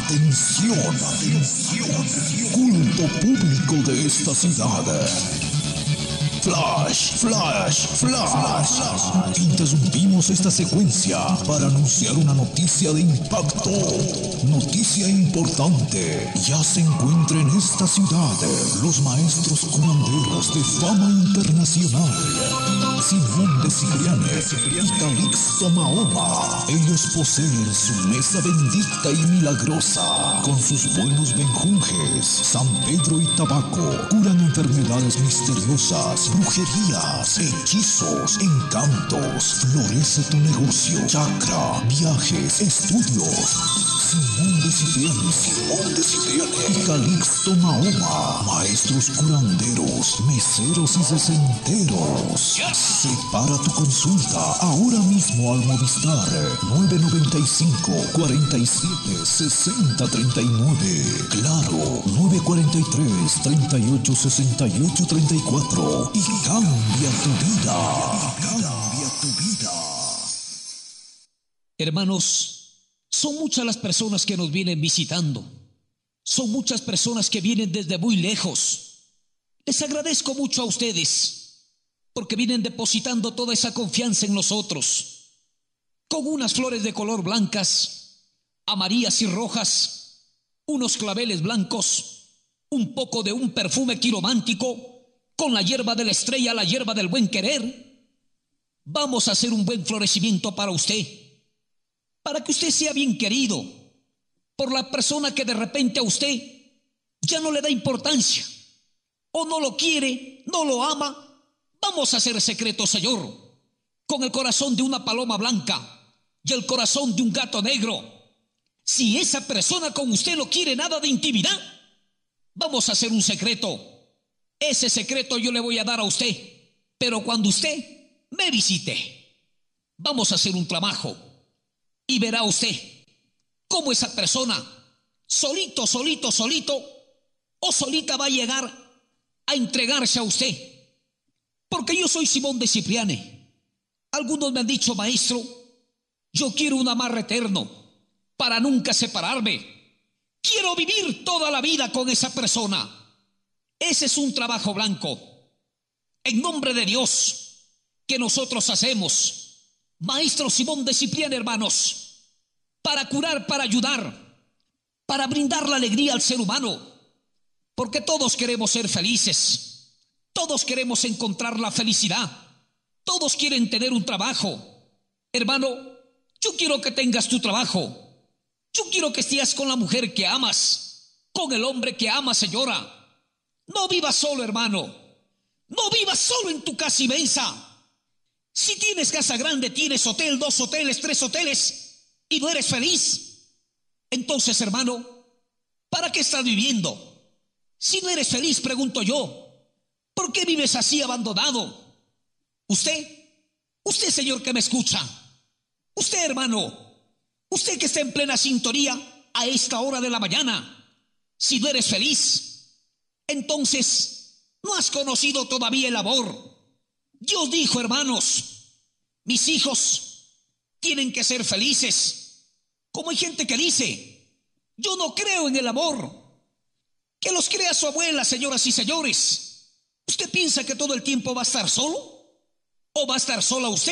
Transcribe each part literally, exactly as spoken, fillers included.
Atención, atención, culto público de esta ciudad. Flash, flash, flash. Interrumpimos esta secuencia para anunciar una noticia de impacto. Noticia importante. Ya se encuentra en esta ciudad los maestros curanderos de fama internacional. Simón de Cipriane y Calixto Mahoma. Ellos poseen su mesa bendita y milagrosa. Con sus buenos benjunjes, San Pedro y tabaco, curan enfermedades misteriosas, brujerías, hechizos, encantos. Florece tu negocio, chakra, viajes, estudios. Simón de Cipriane, Simón de Cipriane y Calixto Mahoma, maestros curanderos, meseros y sesenteros. Separa tu consulta ahora mismo al Movistar nueve noventa y cinco, cuarenta y siete, sesenta, treinta y nueve. Claro, nueve cuarenta y tres, treinta y ocho, sesenta y ocho, treinta y cuatro. Y cambia tu vida. Cambia tu vida. Hermanos, son muchas las personas que nos vienen visitando. Son muchas personas que vienen desde muy lejos. Les agradezco mucho a ustedes porque vienen depositando toda esa confianza en nosotros. Con unas flores de color blancas, amarillas y rojas, unos claveles blancos, un poco de un perfume quiromántico, con la hierba de la estrella, la hierba del buen querer. Vamos a hacer un buen florecimiento para usted, para que usted sea bien querido por la persona que de repente a usted ya no le da importancia, o no lo quiere, no lo ama. Vamos a hacer secreto, Señor, con el corazón de una paloma blanca y el corazón de un gato negro. Si esa persona con usted no quiere nada de intimidad, vamos a hacer un secreto. Ese secreto yo le voy a dar a usted, pero cuando usted me visite, vamos a hacer un trabajo y verá usted cómo esa persona, solito, solito, solito o solita, va a llegar a entregarse a usted. Porque yo soy Simón de Cipriane. Algunos me han dicho: maestro, yo quiero un amarre eterno para nunca separarme. Quiero vivir toda la vida con esa persona. Ese es un trabajo blanco, en nombre de Dios, que nosotros hacemos. Maestro Simón de Cipriane, hermanos, para curar, para ayudar, para brindar la alegría al ser humano, porque todos queremos ser felices. Todos queremos encontrar la felicidad. Todos quieren tener un trabajo. Hermano, yo quiero que tengas tu trabajo. Yo quiero que estés con la mujer que amas, con el hombre que amas, señora. No vivas solo, hermano. No vivas solo en tu casa inmensa. Si tienes casa grande, tienes hotel, dos hoteles, tres hoteles, y no eres feliz, entonces, hermano, ¿para qué estás viviendo? Si no eres feliz, pregunto yo, ¿por qué vives así abandonado? Usted, usted, señor, que me escucha, usted, hermano, usted que está en plena sintonía a esta hora de la mañana, si no eres feliz, entonces no has conocido todavía el amor. Dios dijo, hermanos, mis hijos tienen que ser felices. Como hay gente que dice: yo no creo en el amor, que los crea su abuela. Señoras y señores, ¿usted piensa que todo el tiempo va a estar solo? ¿O va a estar sola usted?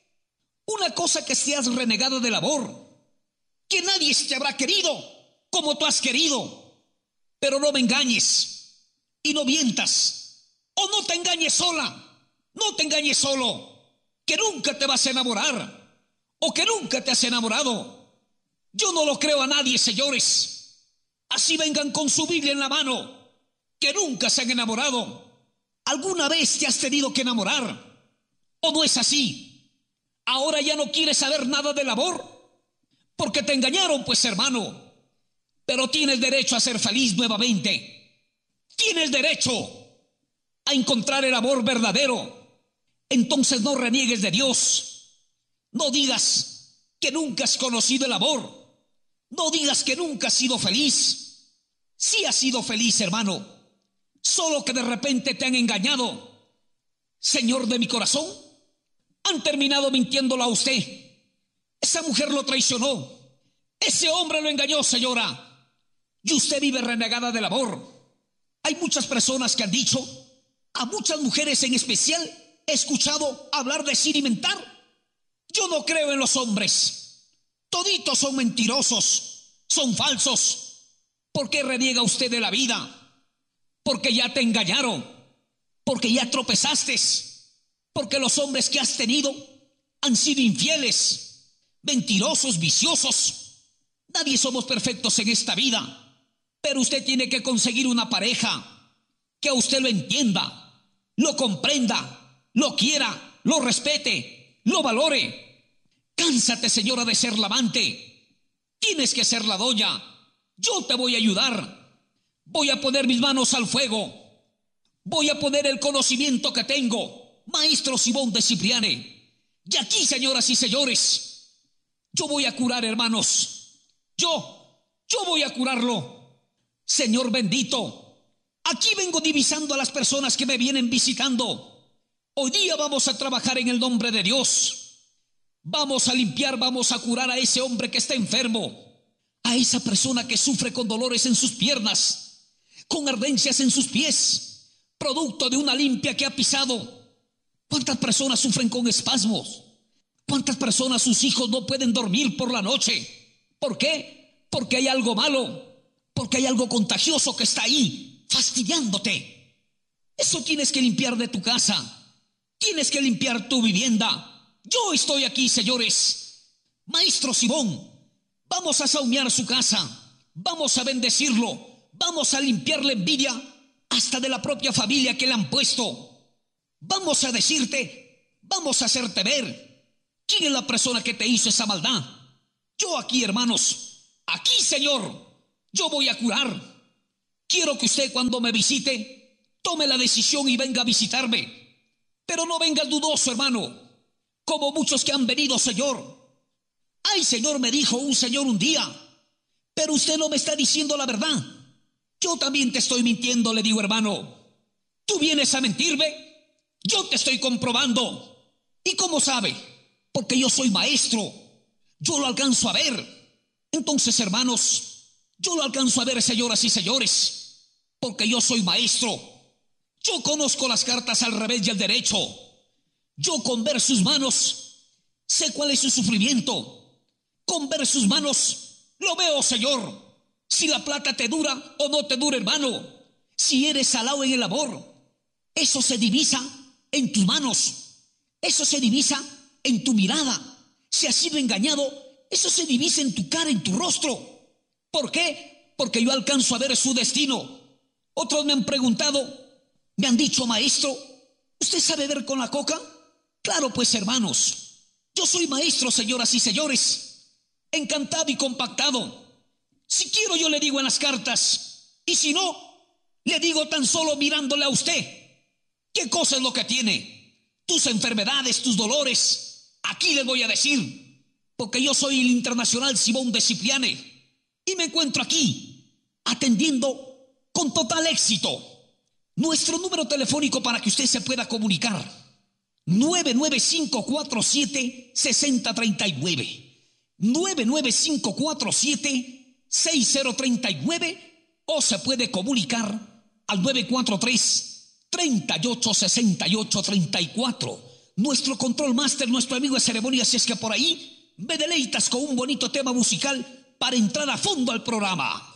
Una cosa que seas renegado del amor, que nadie te habrá querido como tú has querido. Pero no me engañes y no mientas, o no te engañes sola, no te engañes solo, que nunca te vas a enamorar, o que nunca te has enamorado. Yo no lo creo a nadie, señores. Así vengan con su Biblia en la mano, que nunca se han enamorado. ¿Alguna vez te has tenido que enamorar? ¿O no es así? ¿Ahora ya no quieres saber nada del amor? Porque te engañaron, pues, hermano. Pero tienes derecho a ser feliz nuevamente. Tienes derecho a encontrar el amor verdadero. Entonces no reniegues de Dios. No digas que nunca has conocido el amor. No digas que nunca has sido feliz. Sí has sido feliz, hermano, solo que de repente te han engañado. Señor de mi corazón, han terminado mintiéndolo a usted. Esa mujer lo traicionó, ese hombre lo engañó, señora. y usted vive renegada del amor. Hay muchas personas que han dicho, a muchas mujeres en especial, he escuchado hablar de sin inventar. Yo no creo en los hombres. Toditos son mentirosos, son falsos. ¿Por qué reniega usted de la vida? Porque ya te engañaron, porque ya tropezaste, porque los hombres que has tenido han sido infieles, mentirosos, viciosos. Nadie somos perfectos en esta vida. Pero usted tiene que conseguir una pareja que a usted lo entienda, lo comprenda, lo quiera, lo respete, lo valore. Cánsate, señora, de ser la amante. Tienes que ser la doña. Yo te voy a ayudar. Voy a poner mis manos al fuego. Voy a poner el conocimiento que tengo. Maestro Simón de Cipriane. Y aquí, señoras y señores, yo voy a curar, hermanos. Yo, yo voy a curarlo. Señor bendito, aquí vengo divisando a las personas que me vienen visitando. Hoy día vamos a trabajar en el nombre de Dios. Vamos a limpiar, vamos a curar a ese hombre que está enfermo, a esa persona que sufre con dolores en sus piernas, con ardencias en sus pies, producto de una limpia que ha pisado. ¿Cuántas personas sufren con espasmos? ¿Cuántas personas, sus hijos, no pueden dormir por la noche? ¿Por qué? Porque hay algo malo. Porque hay algo contagioso que está ahí, fastidiándote. Eso tienes que limpiar de tu casa. Tienes que limpiar tu vivienda. Yo estoy aquí, señores. Maestro Simón, vamos a saumear su casa. Vamos a bendecirlo. Vamos a limpiar la envidia hasta de la propia familia que le han puesto. Vamos a decirte, vamos a hacerte ver quién es la persona que te hizo esa maldad. Yo aquí, hermanos, aquí, Señor, yo voy a curar. Quiero que usted, cuando me visite, tome la decisión y venga a visitarme. Pero no venga dudoso, hermano, como muchos que han venido, Señor. Ay, Señor, me dijo un señor un día, pero usted no me está diciendo la verdad. Yo también te estoy mintiendo, le digo, hermano. Tú vienes a mentirme, yo te estoy comprobando. ¿Y cómo sabe? Porque yo soy maestro, yo lo alcanzo a ver. Entonces, hermanos, yo lo alcanzo a ver, señoras y señores, porque yo soy maestro. Yo conozco las cartas al revés y al derecho. Yo, con ver sus manos, sé cuál es su sufrimiento. Con ver sus manos, lo veo, Señor. Si la plata te dura o no te dura, hermano. Si eres salado en el amor, eso se divisa en tus manos. Eso se divisa en tu mirada. Si has sido engañado, eso se divisa en tu cara, en tu rostro. ¿Por qué? Porque yo alcanzo a ver su destino. Otros me han preguntado, me han dicho, maestro, ¿usted sabe ver con la coca? Claro, pues, hermanos, yo soy maestro, señoras y señores, encantado y compactado. Si quiero, yo le digo en las cartas, y si no, le digo tan solo mirándole a usted. ¿Qué cosa es lo que tiene? Tus enfermedades, tus dolores, aquí les voy a decir, porque yo soy el internacional Simón de Cipriane. Y me encuentro aquí, atendiendo con total éxito. Nuestro número telefónico para que usted se pueda comunicar, nueve nueve cinco cuatro siete seis cero tres nueve, nueve nueve cinco cuatro siete seis cero tres nueve, o se puede comunicar al nueve cuatro tres, tres ocho seis ocho tres cuatro. Nuestro control master, nuestro amigo de ceremonias, si es que por ahí me deleitas con un bonito tema musical para entrar a fondo al programa.